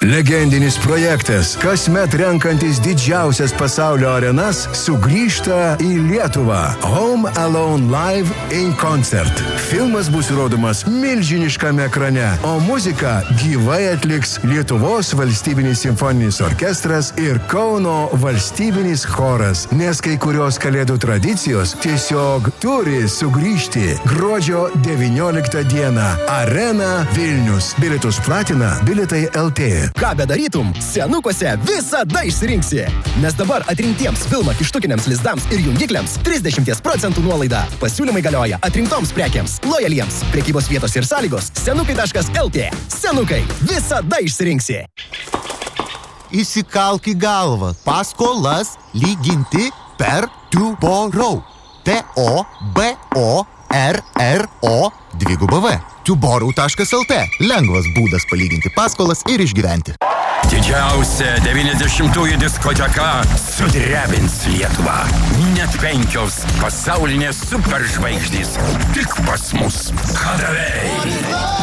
Legendinis projektas, kasmet renkantis didžiausias pasaulio arenas, sugrįžta į Lietuvą. Home Alone Live in Concert. Filmas bus rodomas milžiniškame ekrane, o muziką gyvai atliks Lietuvos valstybinis simfoninis orkestras ir Kauno valstybinis choras, nes kai kurios kalėdų tradicijos tiesiog turi sugrįžti. Gruodžio 19 dieną. Arena Vilnius. Bilietus platina Bilietai LT. Ką bedarytum, senukuose visada išsirinksi. Nes dabar atrinktiems Vilma kištukiniams lizdams ir jungikliams 30% nuolaida. Pasiūlymai galioja atrinktoms prekiams, lojaliems. Prekybos vietos ir sąlygos senukai.lt. Senukai, visada išsirinksi. Įsikalk į galvą. Paskolas lyginti per Tuborau. TOBORRO Tuborau.lt. Lengvas būdas palyginti paskolas ir išgyventi. Didžiausia 90-ųjų diskoteka sudrebins Lietuvą. Net 5 pasaulinės superžvaigždės tik pas mus. Kadavei.